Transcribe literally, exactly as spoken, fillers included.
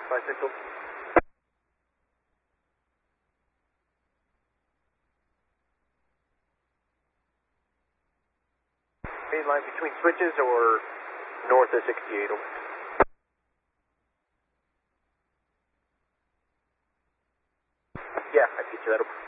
five Central. Main line between switches or north of sixty-eight, over. Yeah, I can get you that over.